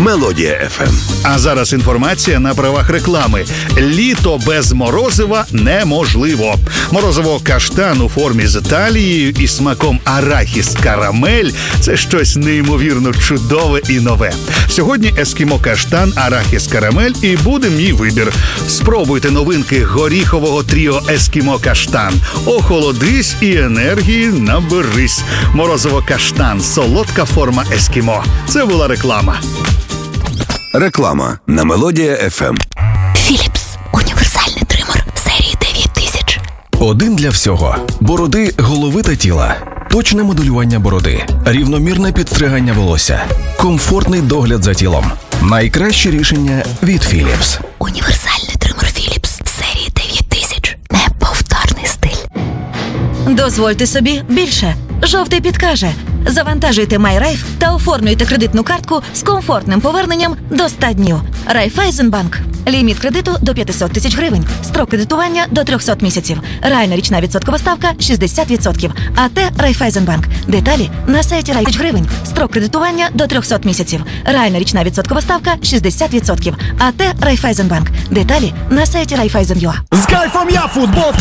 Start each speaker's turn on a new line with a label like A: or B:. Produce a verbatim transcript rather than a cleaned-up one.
A: Мелодія еф ем.
B: А зараз інформація на правах реклами. Літо без морозива неможливо. Морозиво каштан у формі з Італією і смаком арахіс карамель – це щось неймовірно чудове і нове. Сьогодні ескімо каштан, арахіс карамель і буде мій вибір. Спробуйте новинки горіхового тріо ескімо каштан. Охолодись і енергії наберись. Морозиво каштан – солодка форма ескімо. Це була реклама.
A: Реклама на Мелодія еф ем.
C: Філіпс. Універсальний тример серії дев'ять тисяч.
D: Один для всього. Бороди, голови та тіла. Точне моделювання бороди. Рівномірне підстригання волосся. Комфортний догляд за тілом. Найкраще рішення від Філіпс.
C: Універсальний тример Філіпс серії дев'ять тисяч. Неповторний стиль.
E: Дозвольте собі більше. Жовтий підкаже. Завантажуйте MyRaiff та оформлюйте кредитну картку з комфортним поверненням до ста днів. Райфайзенбанк. Ліміт кредиту до п'ятсот тисяч гривень. Строк кредитування до триста місяців. Реальна річна відсоткова ставка шістдесят відсотків. АТ Райфайзенбанк. Деталі на сайті Райфайзенбанк гривень. Строк кредитування до триста місяців. Реальна річна відсоткова ставка шістдесят відсотків. АТ Райфайзенбанк. Деталі на сайті Райфайзен.ua.
F: З кайфом я футбол